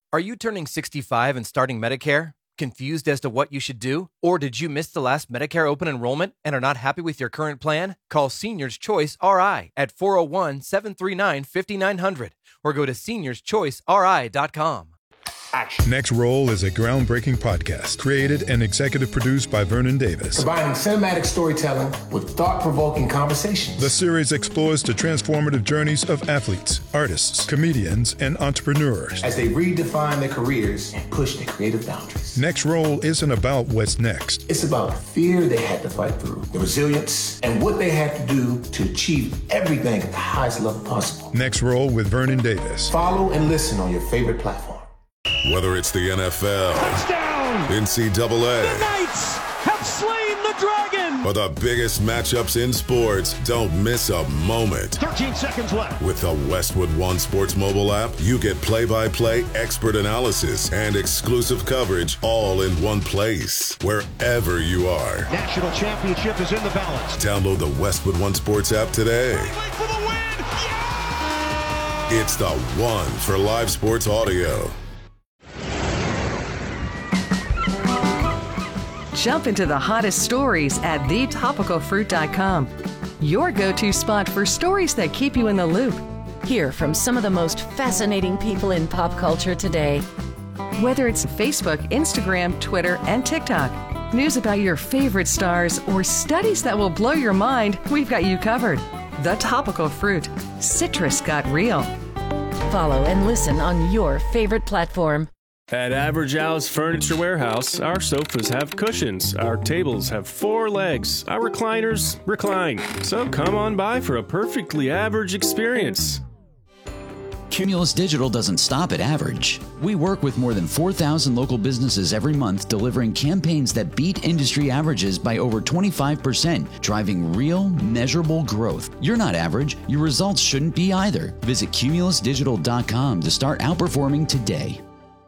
Are you turning 65 and starting Medicare? Confused as to what you should do? Or did you miss the last Medicare open enrollment and are not happy with your current plan? Call Seniors Choice RI at 401-739-5900 or go to seniorschoiceri.com. Action. Next Roll is a groundbreaking podcast created and executive produced by Vernon Davis. Combining cinematic storytelling with thought-provoking conversations. The series explores the transformative journeys of athletes, artists, comedians, and entrepreneurs as they redefine their careers and push their creative boundaries. Next Roll isn't about what's next. It's about the fear they had to fight through, the resilience, and what they had to do to achieve everything at the highest level possible. Next Roll with Vernon Davis. Follow and listen on your favorite platform. Whether it's the NFL, touchdown, NCAA, the Knights have slain the dragon, or the biggest matchups in sports, don't miss a moment. 13 seconds left. With the Westwood One Sports mobile app, you get play-by-play expert analysis and exclusive coverage all in one place, wherever you are. National championship is in the balance. Download the Westwood One Sports app today. For the win. Yeah! It's the one for live sports audio. Jump into the hottest stories at thetopicalfruit.com. Your go-to spot for stories that keep you in the loop. Hear from some of the most fascinating people in pop culture today. Whether it's Facebook, Instagram, Twitter, and TikTok, news about your favorite stars, or studies that will blow your mind, we've got you covered. The Topical Fruit. Citrus got real. Follow and listen on your favorite platform. At Average Al's Furniture Warehouse, our sofas have cushions, our tables have 4 legs, our recliners recline. So come on by for a perfectly average experience. Cumulus Digital doesn't stop at average. We work with more than 4,000 local businesses every month, delivering campaigns that beat industry averages by over 25%, driving real, measurable growth. You're not average. Your results shouldn't be either. Visit cumulusdigital.com to start outperforming today.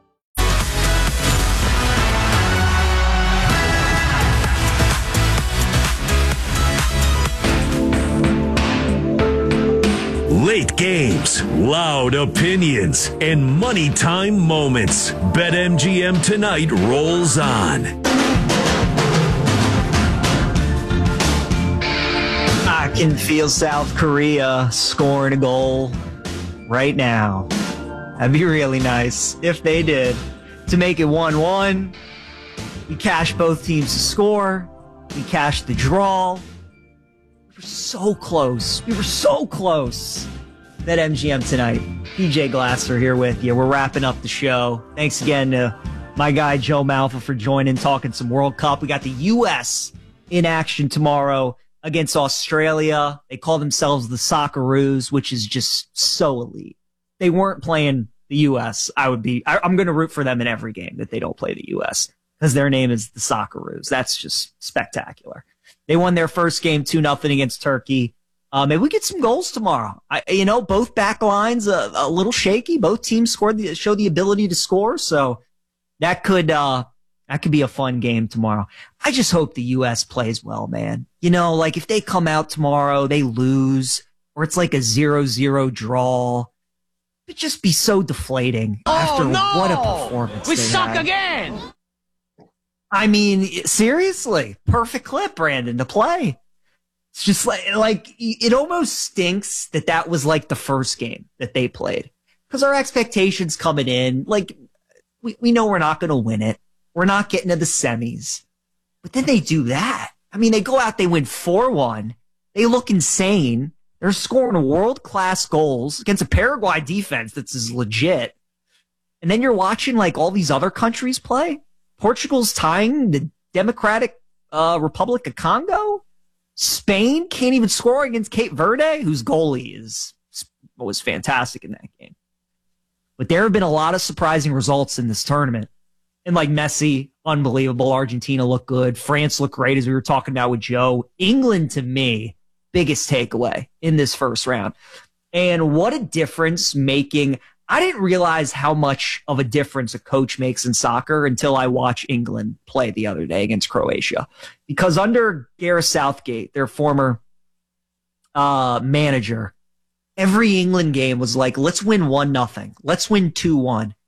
Late games, loud opinions, and money time moments. BetMGM Tonight rolls on. I can feel South Korea scoring a goal right now. That'd be really nice if they did. To make it 1-1, we cash both teams to score. We cash the draw. We were so close. We were so close. BetMGM Tonight. PJ Glasser here with you. We're wrapping up the show. Thanks again to my guy Joe Malfa for joining, talking some World Cup. We got the U.S. in action tomorrow against Australia. They call themselves the Socceroos, which is just so elite. They weren't playing the U.S. I'm going to root for them in every game that they don't play the U.S. because their name is the Socceroos. That's just spectacular. They won their first game 2-0 against Turkey. Maybe we get some goals tomorrow. Both back lines a little shaky. Both teams show the ability to score. So that could be a fun game tomorrow. I just hope the U.S. plays well, man. Like if they come out tomorrow, they lose, or it's like a 0-0 draw. It'd just be so deflating after what a performance. We suck again. I mean, seriously, perfect clip, Brandon, to play. It's just like it almost stinks that was like the first game that they played, because our expectations coming in, like we know we're not going to win it. We're not getting to the semis, but then they do that. I mean, they go out, they win 4-1. They look insane. They're scoring world-class goals against a Paraguay defense that's as legit. And then you're watching like all these other countries play. Portugal's tying the Democratic Republic of Congo. Spain can't even score against Cape Verde, whose goalie was fantastic in that game. But there have been a lot of surprising results in this tournament. And like Messi, unbelievable. Argentina looked good. France looked great, as we were talking about with Joe. England, to me, biggest takeaway in this first round. And what a difference making. I didn't realize how much of a difference a coach makes in soccer until I watched England play the other day against Croatia. Because under Gareth Southgate, their former manager, every England game was like, let's win 1-0. Let's win 2-1.